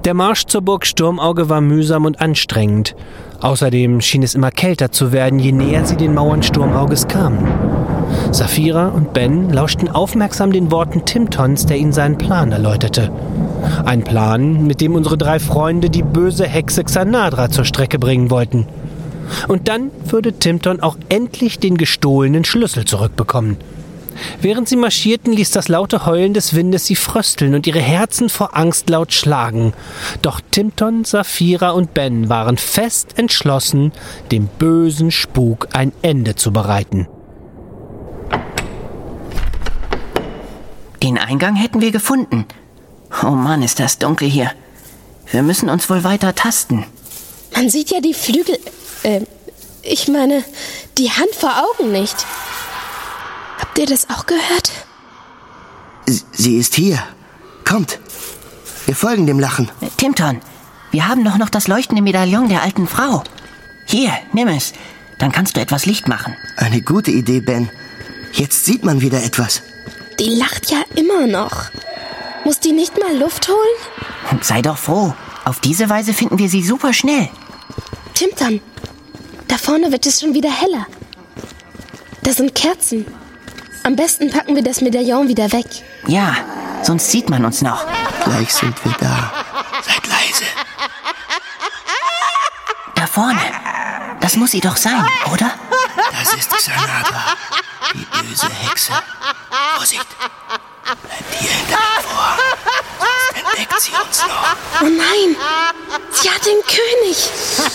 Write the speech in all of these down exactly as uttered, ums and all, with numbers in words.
Der Marsch zur Burg Sturmauge war mühsam und anstrengend. Außerdem schien es immer kälter zu werden, je näher sie den Mauern Sturmauges kamen. Saphira und Ben lauschten aufmerksam den Worten Timtons, der ihnen seinen Plan erläuterte. Ein Plan, mit dem unsere drei Freunde die böse Hexe Xanadra zur Strecke bringen wollten. Und dann würde Timton auch endlich den gestohlenen Schlüssel zurückbekommen. Während sie marschierten, ließ das laute Heulen des Windes sie frösteln und ihre Herzen vor Angst laut schlagen. Doch Timton, Saphira und Ben waren fest entschlossen, dem bösen Spuk ein Ende zu bereiten. Den Eingang hätten wir gefunden. Oh Mann, ist das dunkel hier. Wir müssen uns wohl weiter tasten. Man sieht ja die Flügel... Äh, ich meine, die Hand vor Augen nicht. Habt ihr das auch gehört? Sie ist hier. Kommt. Wir folgen dem Lachen. Timton, wir haben doch noch das leuchtende Medaillon der alten Frau. Hier, nimm es. Dann kannst du etwas Licht machen. Eine gute Idee, Ben. Jetzt sieht man wieder etwas. Die lacht ja immer noch. Muss die nicht mal Luft holen? Sei doch froh. Auf diese Weise finden wir sie super schnell. Timton, da vorne wird es schon wieder heller. Da sind Kerzen. Am besten packen wir das Medaillon wieder weg. Ja, sonst sieht man uns noch. Gleich sind wir da. Seid leise. Da vorne. Das muss sie doch sein, oder? Das ist Xanadra, die böse Hexe. Vorsicht! Bleibt hier hinter dem Vorhang. Sonst entdeckt sie uns noch. Oh nein! Sie hat den König!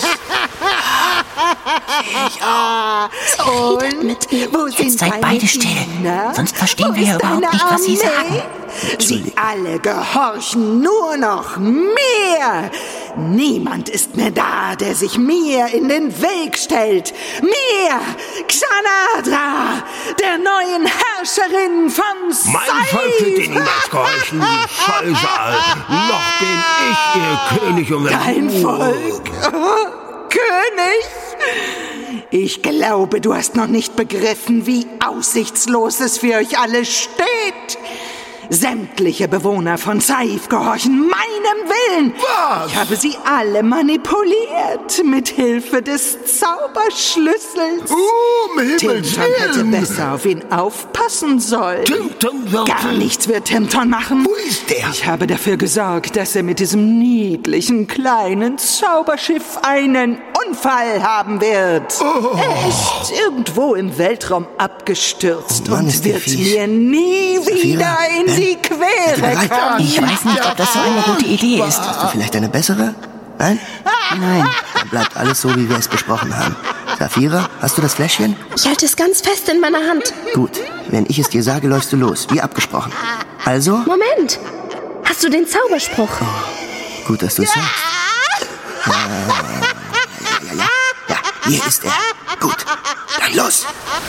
Sehe ich auch. Sie redet mit ihm. Wo sind Jetzt seid beide still. Diener? Sonst verstehen Wo wir ja ist überhaupt deine nicht, was sie Armee? sagen. Sie alle gehorchen nur noch mir. Niemand ist mehr da, der sich mir in den Weg stellt. Mir, Xanadra, der neuen Herrscherin von Mein Volk wird Ihnen niemals gehorchen, die Scheusal. Noch bin ich Ihr König und Dein Volk? Oh, König? Ich glaube, du hast noch nicht begriffen, wie aussichtslos es für euch alle steht. Sämtliche Bewohner von Saif gehorchen meinem Willen. Was? Ich habe sie alle manipuliert mit Hilfe des Zauberschlüssels. Um Himmels Timton hätte Willen! besser auf ihn aufpassen sollen. Timton wird... Gar nichts wird Timton machen. Wo ist der? Ich habe dafür gesorgt, dass er mit diesem niedlichen kleinen Zauberschiff einen Unfall haben wird. Oh. Er ist irgendwo im Weltraum abgestürzt Oh Mann, und ist der wird fies. mir nie wieder Saphira, in Ben, die seid ihr Quere bereit? kommen. Ich weiß nicht, ob das so eine gute Idee ist. Hast du vielleicht eine bessere? Nein? Nein. Dann bleibt alles so, wie wir es besprochen haben. Saphira, hast du das Fläschchen? Ich halte es ganz fest in meiner Hand. Gut. Wenn ich es dir sage, läufst du los, wie abgesprochen. Also? Moment! Hast du den Zauberspruch? Gut, dass du es sagst. Ja, ja, ja, ja. Ja, hier ist er. Gut. Dann los.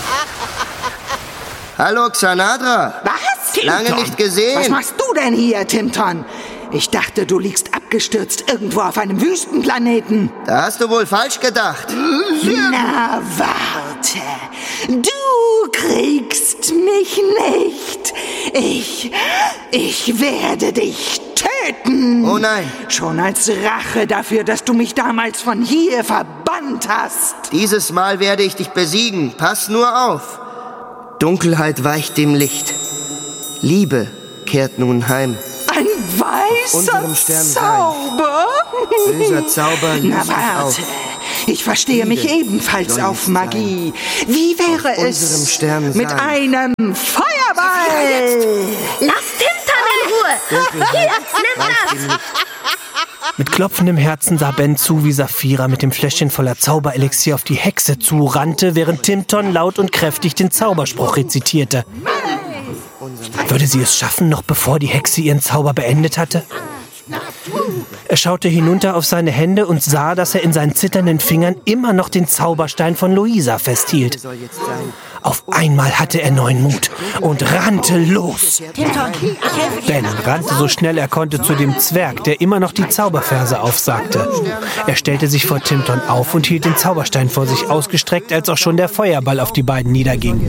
Hallo, Xanadra. Was? Lange Timton? nicht gesehen. Was machst du denn hier, Timton? Ich dachte, du liegst abgestürzt irgendwo auf einem Wüstenplaneten. Da hast du wohl falsch gedacht. Na, warte. Du kriegst mich nicht. Ich, ich werde dich töten. Oh nein. Schon als Rache dafür, dass du mich damals von hier verbannt hast. Dieses Mal werde ich dich besiegen. Pass nur auf. Dunkelheit weicht dem Licht. Liebe kehrt nun heim. Ein unserem weißer Stern Zauber? Böser Zauber löst Na sich warte, auf. ich verstehe mich Liebe ebenfalls soll auf es Magie. Wie wäre Auf es unserem Stern mit sein. einem Feuerball? Lass Timton in Ruhe! Hier, nimm das! Mit klopfendem Herzen sah Ben zu, wie Saphira mit dem Fläschchen voller Zauberelixier auf die Hexe zurannte, während Timton laut und kräftig den Zauberspruch rezitierte. Würde sie es schaffen, noch bevor die Hexe ihren Zauber beendet hatte? Er schaute hinunter auf seine Hände und sah, dass er in seinen zitternden Fingern immer noch den Zauberstein von Luisa festhielt. Auf einmal hatte er neuen Mut und rannte los. Timton, ich helfe dir. Ben rannte so schnell er konnte zu dem Zwerg, der immer noch die Zauberverse aufsagte. Er stellte sich vor Timton auf und hielt den Zauberstein vor sich ausgestreckt, als auch schon der Feuerball auf die beiden niederging.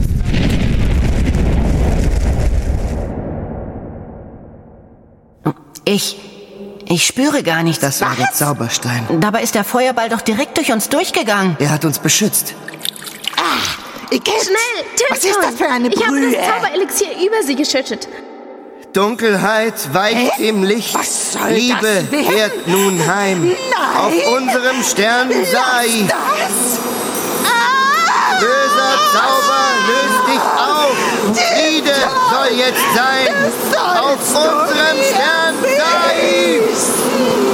Ich, Ich spüre gar nichts. Das war der Zauberstein. Dabei ist der Feuerball doch direkt durch uns durchgegangen. Er hat uns beschützt. Ah, Igitt! Schnell, Tinton! Was ist das für eine Ich habe Brühe? das Zauberelixier über sie geschüttet. Dunkelheit weicht Hä? dem Licht. Was soll Liebe das werden? kehrt nun heim. Nein! Auf unserem Stern sei. Das! Böser Zauber, löst dich auf. Friede soll jetzt sein. Das Auf sollst du unserem mir Stern sei. wissen.